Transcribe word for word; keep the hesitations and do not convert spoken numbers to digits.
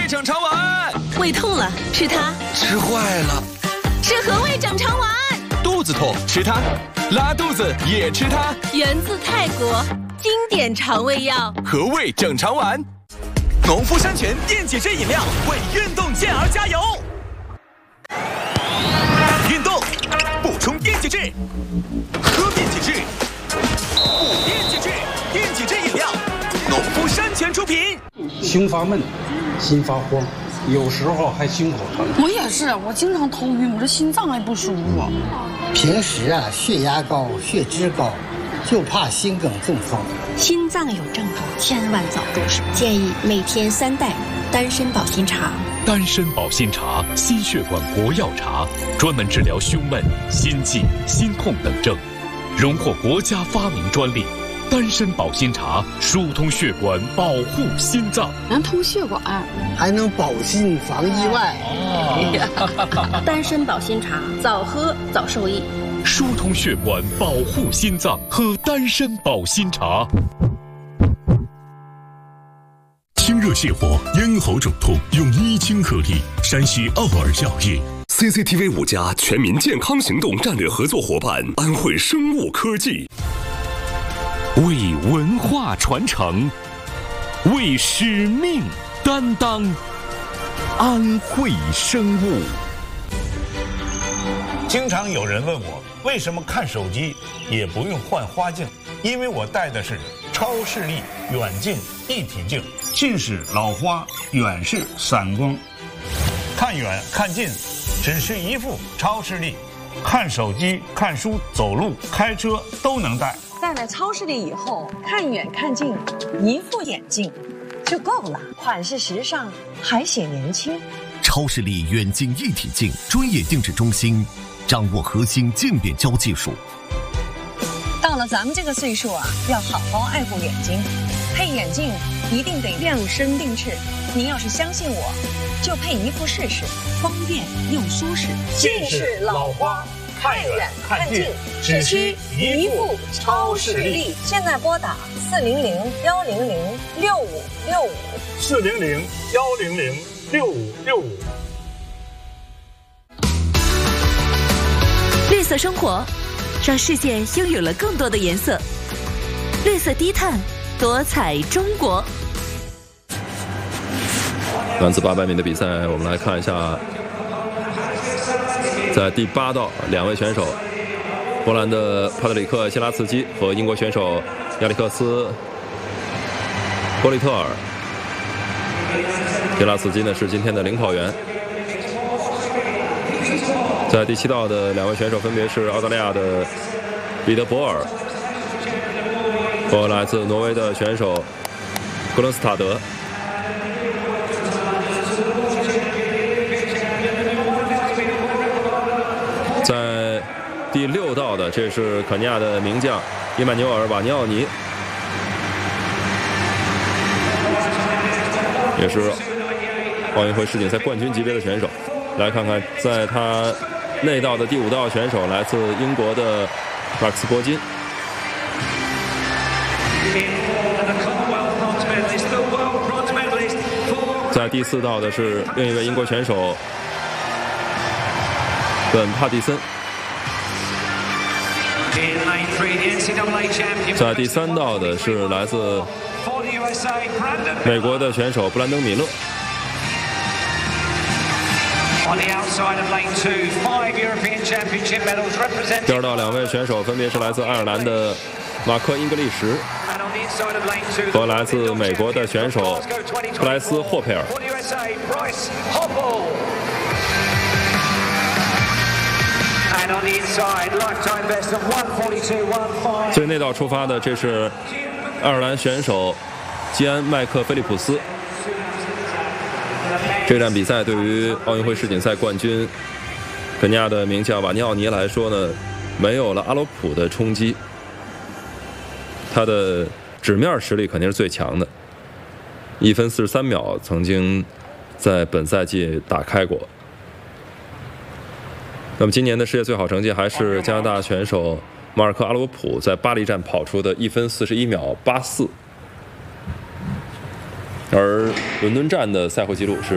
胃整肠丸。 胃痛了，吃它； 吃坏了， 吃和胃整肠丸。 肚子痛，吃它；拉肚子也吃它。 源自泰国，经典肠胃药和胃整肠丸。农夫山泉电解质饮料为运动健儿加油。运动补充电解质，喝电解质，补电解质，电解质饮料，农夫山泉出品。 胸发闷，心发慌，有时候还心口疼。 我也是，我经常头晕，我这心脏还不舒服。 平时啊，血压高，血脂高，就怕心梗中风。 心脏有症状，千万早重视。建议每天三袋丹参保心茶。 丹参保心茶，心血管国药茶，专门治疗胸闷、心悸、心痛等症，荣获国家发明专利。丹参保心茶疏通血管，保护心脏， 能通血管， 还能保心防意外。 哦、丹参保心茶，早喝早受益。 疏通血管，保护心脏，喝丹参保心茶。 清热泻火、咽喉肿痛，用伊清颗粒。山西奥尔药业。 C C T V 五家全民健康行动战略合作伙伴安徽生物科技。 为文化传承，为使命担当，安徽生物。 经常有人问我，为什么看手机也不用换花镜？因为我戴的是超视力远近一体镜，近视老花，远视散光。看远看近，只是一副超视力，看手机、看书、走路、开车都能戴。 戴了超视力以后，看远看近，一副眼镜就够了，款式时尚，还显年轻。 超视力远近一体镜专业定制中心，掌握核心渐变焦技术。 到了咱们这个岁数啊，要好好爱护眼睛，配眼镜一定得量身定制。您要是相信我，就配一副试试，方便又舒适。 近视老花，看远看近，只需一副超视力。 现在拨打四零零幺零零六五六五， 四零零幺零零六五六五。 绿色生活，让世界拥有了更多的颜色。绿色低碳，多彩中国。 男子八百米的比赛，我们来看一下，在第八道，两位选手，波兰的帕特里克·希拉茨基和英国选手亚历克斯·波利特尔。希拉茨基呢是今天的领跑员。在第七道的两位选手分别是澳大利亚的彼得·博尔和来自挪威的选手格伦斯塔德。在第六道的，这是肯尼亚的名将伊曼纽尔·瓦尼奥尼，也是奥运会世锦赛冠军级别的选手。来看看，在他内道的第五道选手来自英国的马克思·伯金。在第四道的是另一位英国选手本·帕蒂森。在第三道的是来自美国的选手布兰登·米勒。第二道两位选手分别是来自爱尔兰的马克·英格利什和来自美国的选手布莱斯·霍佩尔。所以内道出发的，这是爱尔兰选手基安·麦克菲利普斯。这场比赛对于奥运会世锦赛冠军肯尼亚的名将瓦尼奥尼来说呢，没有了阿罗普的冲击，他的纸面实力肯定是最强的，一分四十三秒曾经在本赛季打开过。那么今年的世界最好成绩还是加拿大选手马尔科·阿罗普在巴黎站跑出的一分四十一秒八四，而伦敦站的赛会纪录是